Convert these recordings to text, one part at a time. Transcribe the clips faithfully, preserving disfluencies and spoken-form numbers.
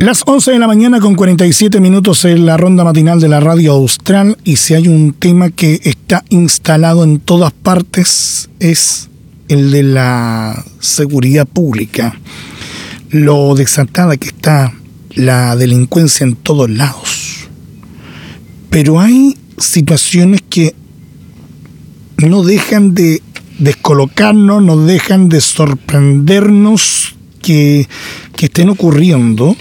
Las once de la mañana con cuarenta y siete minutos en la ronda matinal de la Radio Austral, y si hay un tema que está instalado en todas partes es el de la seguridad pública. Lo desatada que está la delincuencia en todos lados. Pero hay situaciones que no dejan de descolocarnos, no dejan de sorprendernos que, que estén ocurriendo,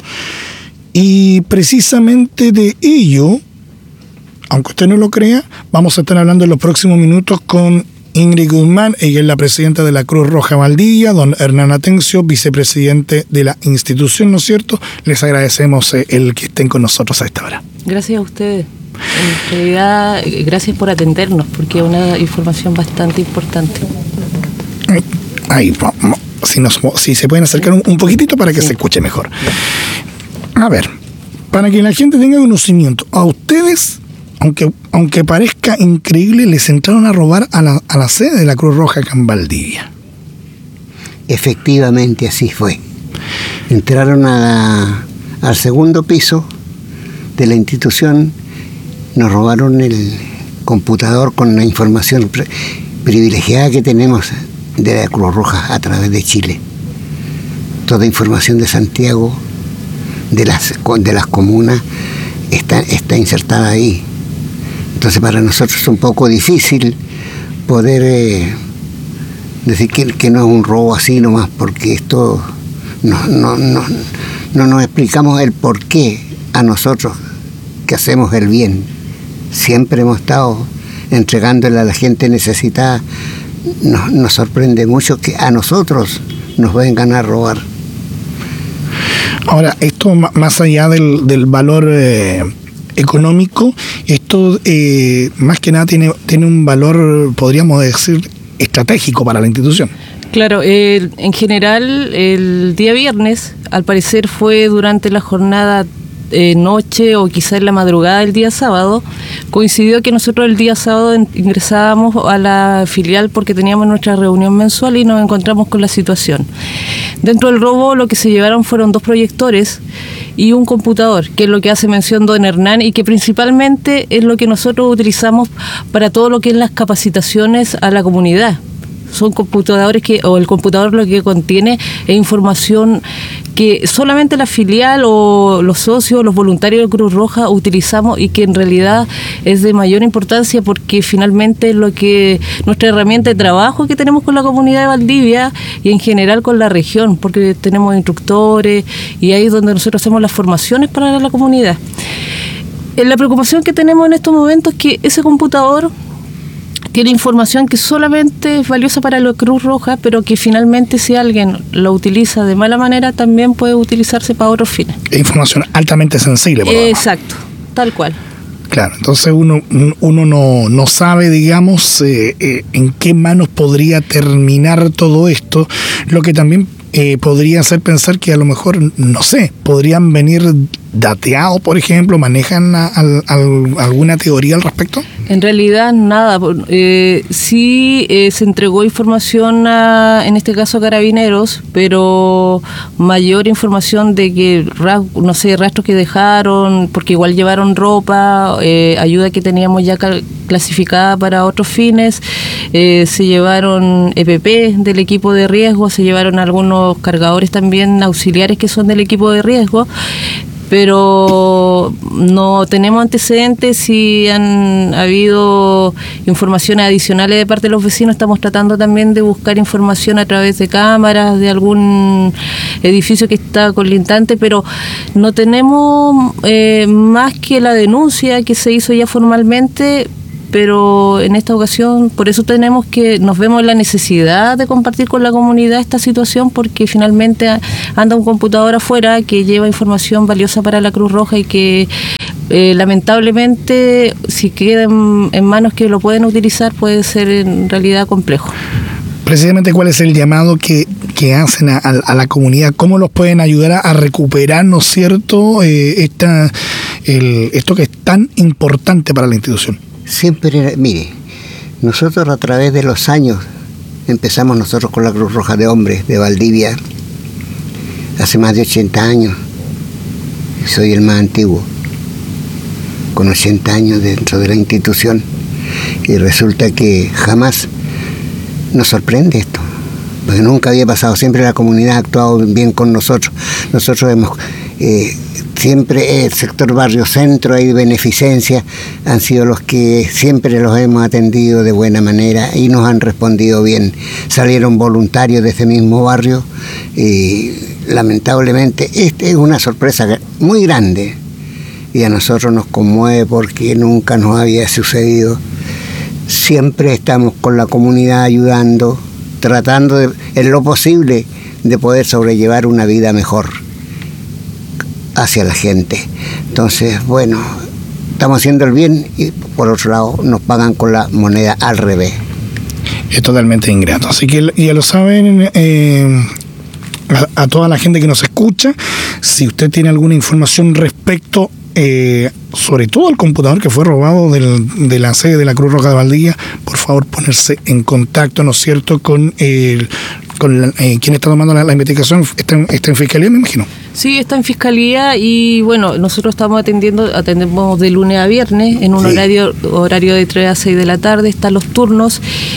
y precisamente de ello, aunque usted no lo crea, vamos a estar hablando en los próximos minutos con Ingrid Guzmán. Ella es la presidenta de la Cruz Roja Valdivia, don Hernán Atencio, vicepresidente de la institución, ¿no es cierto? Les agradecemos eh, el que estén con nosotros a esta hora. Gracias a ustedes. En realidad, gracias por atendernos, porque es una información bastante importante. Ahí, si, nos, si se pueden acercar un, un poquitito para que sí se escuche mejor. A ver, para que la gente tenga conocimiento, a ustedes, aunque, aunque parezca increíble, les entraron a robar a la, a la sede de la Cruz Roja acá en Valdivia. Efectivamente, así fue. Entraron a la, al segundo piso de la institución, nos robaron el computador con la información pre- privilegiada que tenemos de la Cruz Roja a través de Chile. Toda información de Santiago, de las, de las comunas, está, está insertada ahí. Entonces para nosotros es un poco difícil poder eh, decir que, que no es un robo así nomás, porque esto no, no, no, no nos explicamos el por qué a nosotros que hacemos el bien. Siempre hemos estado entregándole a la gente necesitada. Nos, nos sorprende mucho que a nosotros nos vengan a robar. Ahora, esto más allá del, del valor eh, económico, esto eh, más que nada tiene, tiene un valor, podríamos decir, estratégico para la institución. Claro, eh, en general el día viernes, al parecer fue durante la jornada Eh, noche o quizá en la madrugada del día sábado, coincidió que nosotros el día sábado en, ingresábamos a la filial porque teníamos nuestra reunión mensual y nos encontramos con la situación. Dentro del robo lo que se llevaron fueron dos proyectores y un computador, que es lo que hace mención don Hernán y que principalmente es lo que nosotros utilizamos para todo lo que es las capacitaciones a la comunidad. Son computadores que, o el computador lo que contiene es información que solamente la filial o los socios, los voluntarios de Cruz Roja utilizamos y que en realidad es de mayor importancia porque finalmente es lo que nuestra herramienta de trabajo que tenemos con la comunidad de Valdivia y en general con la región, porque tenemos instructores y ahí es donde nosotros hacemos las formaciones para la comunidad. La preocupación que tenemos en estos momentos es que ese computador tiene información que solamente es valiosa para la Cruz Roja, pero que finalmente si alguien lo utiliza de mala manera también puede utilizarse para otros fines. Es información altamente sensible, por lo demás. Exacto, tal cual. Claro, entonces uno, uno no, no sabe, digamos, eh, eh, en qué manos podría terminar todo esto, lo que también eh, podría hacer pensar que a lo mejor, no sé, podrían venir dateados, por ejemplo. ¿Manejan a, a, a, alguna teoría al respecto? En realidad nada, eh, sí eh, se entregó información a, en este caso a Carabineros, pero mayor información de que, no sé, rastros que dejaron, porque igual llevaron ropa, eh, ayuda que teníamos ya clasificada para otros fines, eh, se llevaron E P P del equipo de riesgo, se llevaron algunos cargadores también auxiliares que son del equipo de riesgo, pero no tenemos antecedentes si han habido informaciones adicionales de parte de los vecinos. Estamos tratando también de buscar información a través de cámaras de algún edificio que está colindante, pero no tenemos eh, más que la denuncia que se hizo ya formalmente, pero en esta ocasión por eso tenemos que, nos vemos en la necesidad de compartir con la comunidad esta situación, porque finalmente anda un computador afuera que lleva información valiosa para la Cruz Roja y que eh, lamentablemente si queda en, en manos que lo pueden utilizar puede ser en realidad complejo. Precisamente, ¿cuál es el llamado que, que hacen a, a la comunidad? ¿Cómo los pueden ayudar a, a recuperar, ¿no es cierto?, eh, esta, el, esto que es tan importante para la institución. Siempre, mire, nosotros a través de los años empezamos nosotros con la Cruz Roja de Hombres de Valdivia hace más de ochenta años. soy el más antiguo, con ochenta años dentro de la institución, y resulta que jamás nos sorprende esto, porque nunca había pasado. Siempre la comunidad ha actuado bien con nosotros. Nosotros hemos eh, siempre el sector barrio centro y beneficencia han sido los que siempre los hemos atendido de buena manera y nos han respondido bien. Salieron voluntarios de ese mismo barrio y lamentablemente esta es una sorpresa muy grande y a nosotros nos conmueve porque nunca nos había sucedido. Siempre estamos con la comunidad ayudando, tratando de, en lo posible de poder sobrellevar una vida mejor hacia la gente. Entonces, bueno, estamos haciendo el bien y por otro lado nos pagan con la moneda al revés. Es totalmente ingrato. Así que ya lo saben, eh, a, a toda la gente que nos escucha, si usted tiene alguna información respecto Eh, sobre todo el computador que fue robado del, de la sede de la Cruz Roja de Valdivia, por favor ponerse en contacto, ¿no es cierto?, con, eh, con la, eh, quien está tomando la, la investigación. ¿Está en, está en fiscalía, me imagino? Sí, está en fiscalía y bueno, nosotros estamos atendiendo, atendemos de lunes a viernes en un sí. horario horario de tres a seis de la tarde, están los turnos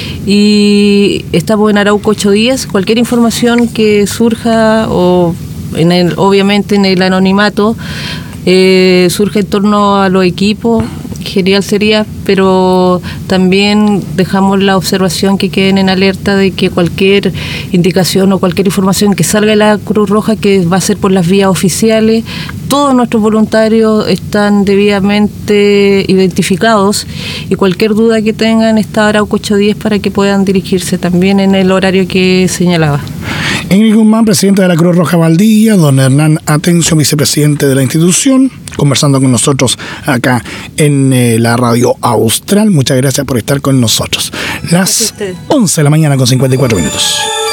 y estamos en Arauco ocho diez. Cualquier información que surja o en el, obviamente en el anonimato, Eh, surge en torno a los equipos, genial sería, pero también dejamos la observación que queden en alerta de que cualquier indicación o cualquier información que salga de la Cruz Roja, que va a ser por las vías oficiales, todos nuestros voluntarios están debidamente identificados y cualquier duda que tengan está Arauco ocho diez para que puedan dirigirse también en el horario que señalaba. Ingrid Guzmán, presidenta de la Cruz Roja Valdivia, don Hernán Atencio, vicepresidente de la institución, conversando con nosotros acá en eh, la Radio Austral. Muchas gracias por estar con nosotros. Las once de la mañana con cincuenta y cuatro minutos.